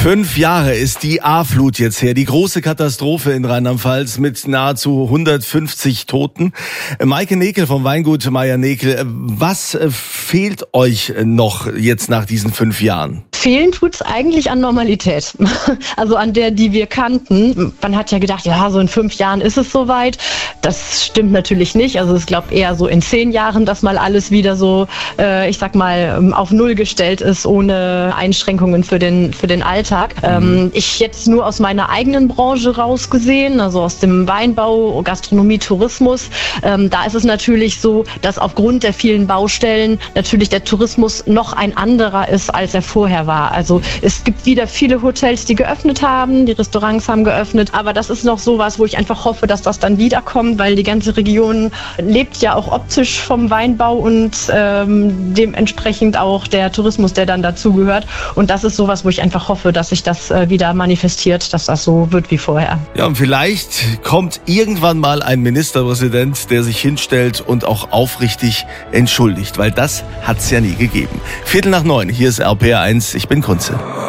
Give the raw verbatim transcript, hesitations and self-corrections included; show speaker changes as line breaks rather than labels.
Fünf Jahre ist die A-Flut jetzt her, die große Katastrophe in Rheinland-Pfalz mit nahezu hundertfünfzig Toten. Maike Nekel vom Weingut Meier-Nekel, was fehlt euch noch jetzt nach diesen fünf Jahren?
Fehlen tut's eigentlich an Normalität, also an der, die wir kannten. Man hat ja gedacht, ja, so in fünf Jahren ist es soweit. Das stimmt natürlich nicht. Also ich glaube eher so in zehn Jahren, dass mal alles wieder so, äh, ich sag mal, auf Null gestellt ist, ohne Einschränkungen für den für den Alltag. Mhm. Ähm, ich jetzt nur aus meiner eigenen Branche rausgesehen, also aus dem Weinbau, Gastronomie, Tourismus. Ähm, da ist es natürlich so, dass aufgrund der vielen Baustellen natürlich der Tourismus noch ein anderer ist, als er vorher war. Also es gibt wieder viele Hotels, die geöffnet haben, die Restaurants haben geöffnet, aber das ist noch sowas, wo ich einfach hoffe, dass das dann wiederkommt, weil die ganze Region lebt ja auch optisch vom Weinbau und ähm, dementsprechend auch der Tourismus, der dann dazugehört. Und das ist sowas, wo ich einfach hoffe, dass sich das äh, wieder manifestiert, dass das so wird wie vorher.
Ja, und vielleicht kommt irgendwann mal ein Ministerpräsident, der sich hinstellt und auch aufrichtig entschuldigt, weil das hat's ja nie gegeben. Viertel nach neun, hier ist R P R eins, ich bin Kunze.